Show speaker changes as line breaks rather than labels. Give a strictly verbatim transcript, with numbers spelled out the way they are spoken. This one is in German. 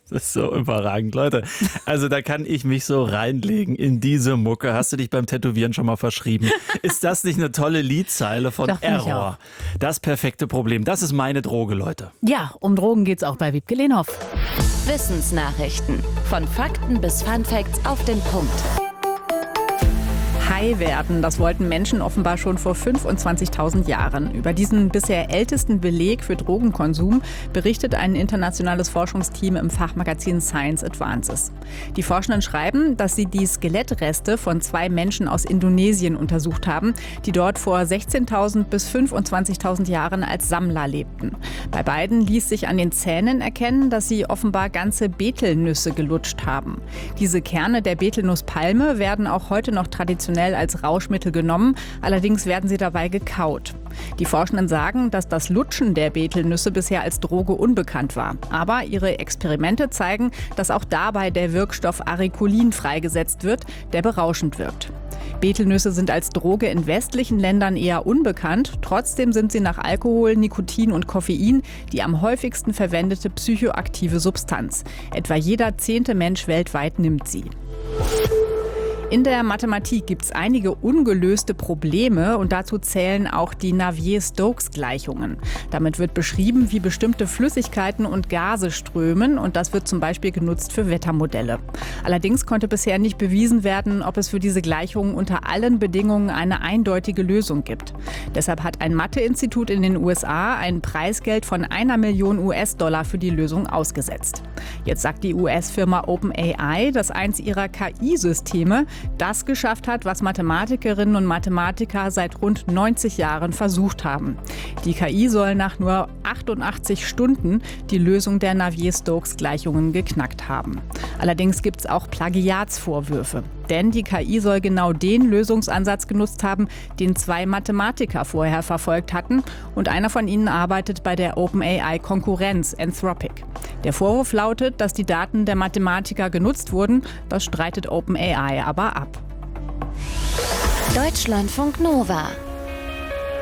Das ist so überragend, Leute. Also da kann ich mich so reinlegen in diese Mucke. Hast du dich beim Tätowieren schon mal verschrieben? Ist das nicht eine tolle Liedzeile von
Doch, finde ich
Error?
auch.
Das perfekte Problem. Das ist meine Droge, Leute.
Ja, um Drogen geht's auch bei Wiebke Lehnhoff.
Wissensnachrichten. Von Fakten bis Funfacts auf den Punkt.
High werden, das wollten Menschen offenbar schon vor fünfundzwanzigtausend Jahren. Über diesen bisher ältesten Beleg für Drogenkonsum berichtet ein internationales Forschungsteam im Fachmagazin Science Advances. Die Forschenden schreiben, dass sie die Skelettreste von zwei Menschen aus Indonesien untersucht haben, die dort vor sechzehntausend bis fünfundzwanzigtausend Jahren als Sammler lebten. Bei beiden ließ sich an den Zähnen erkennen, dass sie offenbar ganze Betelnüsse gelutscht haben. Diese Kerne der Betelnusspalme werden auch heute noch traditionell als Rauschmittel genommen, allerdings werden sie dabei gekaut. Die Forschenden sagen, dass das Lutschen der Betelnüsse bisher als Droge unbekannt war. Aber ihre Experimente zeigen, dass auch dabei der Wirkstoff Aricolin freigesetzt wird, der berauschend wirkt. Betelnüsse sind als Droge in westlichen Ländern eher unbekannt. Trotzdem sind sie nach Alkohol, Nikotin und Koffein die am häufigsten verwendete psychoaktive Substanz. Etwa jeder zehnte Mensch weltweit nimmt sie. In der Mathematik gibt es einige ungelöste Probleme und dazu zählen auch die Navier-Stokes-Gleichungen. Damit wird beschrieben, wie bestimmte Flüssigkeiten und Gase strömen und das wird zum Beispiel genutzt für Wettermodelle. Allerdings konnte bisher nicht bewiesen werden, ob es für diese Gleichungen unter allen Bedingungen eine eindeutige Lösung gibt. Deshalb hat ein Mathe-Institut in den U S A ein Preisgeld von einer Million U S-Dollar für die Lösung ausgesetzt. Jetzt sagt die U S-Firma OpenAI, dass eins ihrer K I-Systeme das geschafft hat, was Mathematikerinnen und Mathematiker seit rund neunzig Jahren versucht haben. Die K I soll nach nur achtundachtzig Stunden die Lösung der Navier-Stokes-Gleichungen geknackt haben. Allerdings gibt es auch Plagiatsvorwürfe. Denn die K I soll genau den Lösungsansatz genutzt haben, den zwei Mathematiker vorher verfolgt hatten. Und einer von ihnen arbeitet bei der OpenAI-Konkurrenz Anthropic. Der Vorwurf lautet, dass die Daten der Mathematiker genutzt wurden. Das streitet OpenAI aber ab.
Deutschlandfunk Nova